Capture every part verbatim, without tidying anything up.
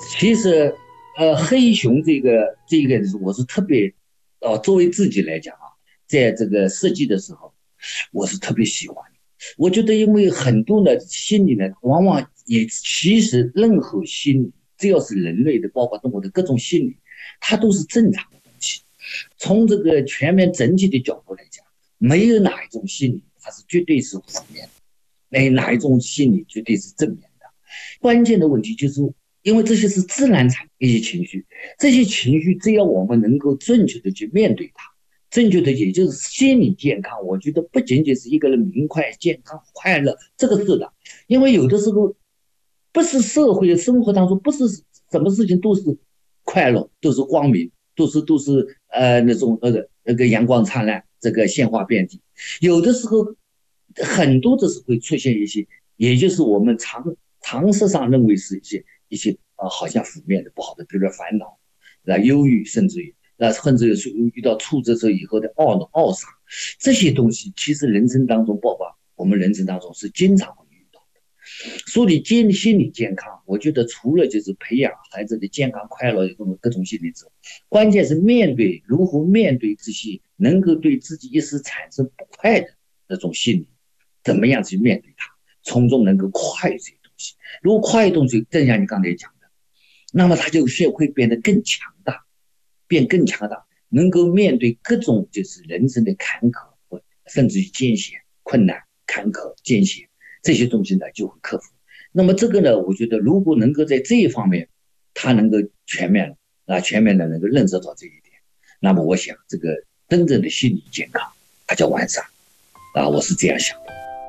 其实，呃，黑熊这个这个我是特别，呃，作为自己来讲啊，在这个设计的时候，我是特别喜欢的。我觉得，因为很多的心理呢，往往也其实任何心理，只要是人类的，包括动物的各种心理，它都是正常的东西。从这个全面整体的角度来讲，没有哪一种心理它是绝对是负面的，哪哪一种心理绝对是正面的。关键的问题就是，因为这些是自然产的一些情绪，这些情绪只要我们能够正确的去面对它，正确的也就是心理健康，我觉得不仅仅是一个人明快、健康、快乐，这个是的，因为有的时候不是社会生活当中不是什么事情都是快乐，都是光明，都是都是呃那种那个那个阳光灿烂，这个鲜花遍地，有的时候很多的是会出现一些，也就是我们常常识上认为是一些一些呃好像负面的不好的，比如说烦恼、啊忧郁，甚至于那甚至于遇到挫折之后以后的懊恼、懊丧，这些东西其实人生当中，包括我们人生当中是经常会遇到的。所以健心理健康，我觉得除了就是培养孩子的健康快乐的各种心理之外，关键是面对如何面对这些能够对自己一时产生不快的那种心理，怎么样去面对它，从中能够跨越这些东西。如果跨越东西，正像你刚才讲的，那么他就会变得更强大，变更强大，能够面对各种就是人生的坎坷，甚至于艰险、困难、坎坷、艰险这些东西呢，就会克服。那么这个呢，我觉得如果能够在这一方面，他能够全面啊，全面的能够认识到这一点，那么我想这个真正的心理健康，它叫完善啊，我是这样想的。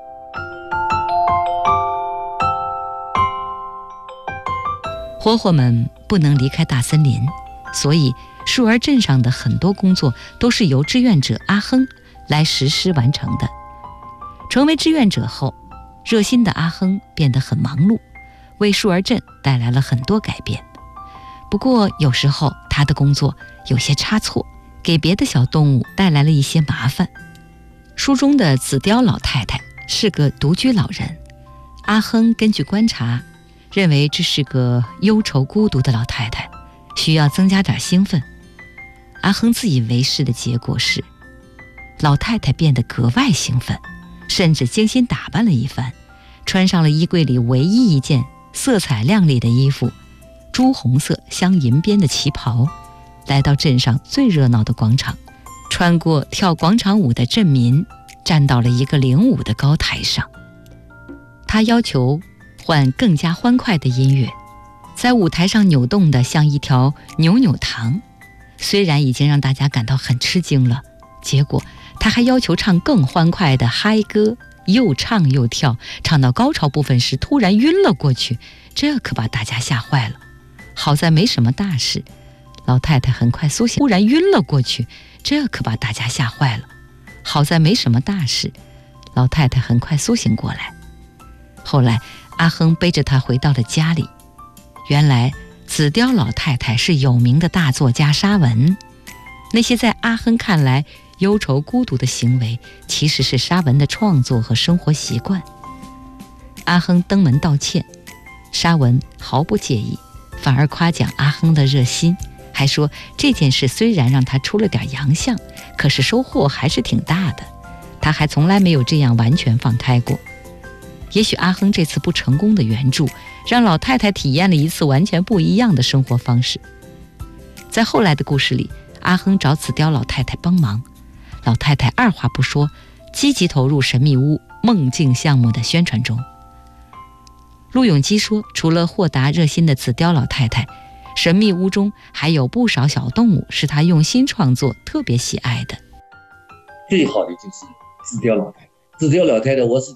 活活们不能离开大森林，所以树儿镇上的很多工作都是由志愿者阿亨来实施完成的。成为志愿者后，热心的阿亨变得很忙碌，为树儿镇带来了很多改变。不过有时候他的工作有些差错，给别的小动物带来了一些麻烦。书中的紫貂老太太是个独居老人，阿亨根据观察认为这是个忧愁孤独的老太太，需要增加点兴奋。阿亨自以为是的结果是，老太太变得格外兴奋，甚至精心打扮了一番，穿上了衣柜里唯一一件色彩亮丽的衣服，朱红色镶银边的旗袍，来到镇上最热闹的广场，穿过跳广场舞的镇民，站到了一个领舞的高台上。他要求换更加欢快的音乐，在舞台上扭动的像一条扭扭糖，虽然已经让大家感到很吃惊了，结果他还要求唱更欢快的嗨歌，又唱又跳，唱到高潮部分时突然晕了过去，这可把大家吓坏了。好在没什么大事，老太太很快苏醒，突然晕了过去，这可把大家吓坏了。好在没什么大事，老太太很快苏醒过来。后来阿亨背着她回到了家里，原来紫貂老太太是有名的大作家沙文，那些在阿亨看来忧愁孤独的行为，其实是沙文的创作和生活习惯。阿亨登门道歉，沙文毫不介意，反而夸奖阿亨的热心，还说这件事虽然让他出了点洋相，可是收获还是挺大的，他还从来没有这样完全放开过。也许阿亨这次不成功的援助，让老太太体验了一次完全不一样的生活方式。在后来的故事里，阿亨找紫貂老太太帮忙，老太太二话不说，积极投入神秘屋梦境项目的宣传中。陆永基说，除了豁达热心的紫貂老太太，神秘屋中还有不少小动物是他用心创作特别喜爱的。 最好的就是紫貂老太太，紫貂老太太我是